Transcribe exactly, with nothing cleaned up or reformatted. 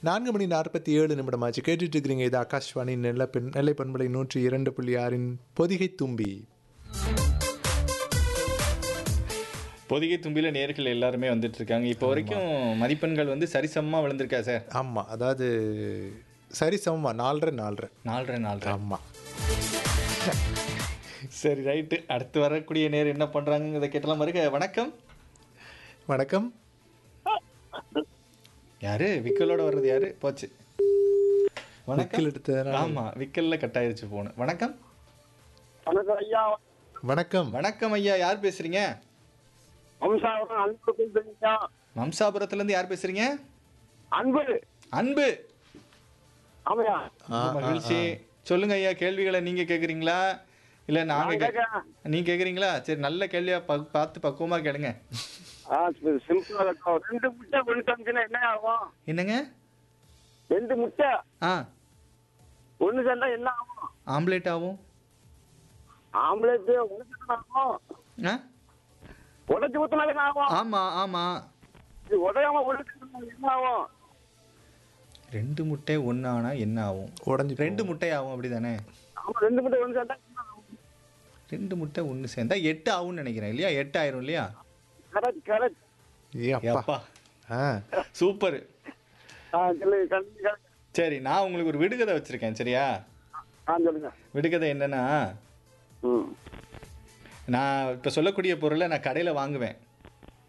நான்கு மணி நாற்பத்தி ஏழு நிமிடமாச்சு. கேட்டுட்டு இருக்கிறீங்க. இது ஆகாஷ்வாணி நெல்லை பெண் நெல்லை பண்பலை நூற்றி இரண்டு புள்ளி ஆறின் பொதிகை தும்பி. பொதிகை தும்பியில நேர்கள் எல்லாருமே வந்துட்டு இருக்காங்க. இப்போ வரைக்கும் மதிப்பெண்கள் வந்து சரிசமமா விழுந்திருக்கா சார்? ஆமாம், அதாவது சரி சமமா நாலரை நாலரை நாலரை நாலரை. ஆமாம். சரி, ரைட்டு. அடுத்து வரக்கூடிய நேர் என்ன பண்றாங்கிறத கேட்டலாம். வருக. வணக்கம். வணக்கம். யாரு விக்கலோட வர்றது? யாரு போச்சு? விக்கல் எடுத்ததுனால. ஆமா, விக்கல்ல கட் ஆயிருச்சு போன. வணக்கம். வணக்கம் ஐயா. வணக்கம். வணக்கம் ஐயா, யார் பேசுறீங்க? மம்சாபுரத்துல இருந்து யார் பேசுறீங்க? அன்பு. அன்பு. ஆமையா. மகிழ்ச்சி. சொல்லுங்க ஐயா, கேள்விகளை நீங்க கேக்குறீங்களா இல்ல நாங்க கே- நீங்க கேக்குறீங்களா? சரி, நல்ல கேள்வியா பா- பார்த்து பக்குவமா கேளுங்க. சிம்பிளா இருக்கும். ரெண்டு முட்டை ஒண்ணு தந்துச்சுன்னா என்ன ஆகும்? என்னங்க? ரெண்டு முட்டை ஆ, ஒண்ணு தந்தா என்ன ஆகும்? ஆம்லேட் ஆகும். ஆம்புலன்ஸ் உடச்சு ஆகும். ஆ, உடச்சு ஊத்தினா என்ன ஆகும்? ஆமா ஆமா. இது உடையாம உடச்சு என்ன ஆகும்? ரெண்டு முட்டை ஒன்று ஆனா என்ன ஆகும்? உடஞ்சி ரெண்டு முட்டை ஆகும், அப்படிதானே? ஆமா, ரெண்டு முட்டை ஒண்ணு தந்தா என்ன ஆகும்? ரெண்டு முட்டை ஒன்று சேர்ந்தா எட்டு ஆகும்னு நினைக்கிறேன். இல்லையா? எட்டு ஆயிரும் இல்லையா? Correct correct. ஏப்பா. அப்பா, ஆ சூப்பர். ஆ சொல்லு. கண்டிப்பா. சரி, நான் உங்களுக்கு ஒரு விடுகதை வச்சிருக்கேன். சரியா? ஆ சொல்லுங்க. விடுகதை என்னன்னா, ம் நான் இப்போ சொல்லக்கூடிய பொருளை நான் கடையில் வாங்குவேன்.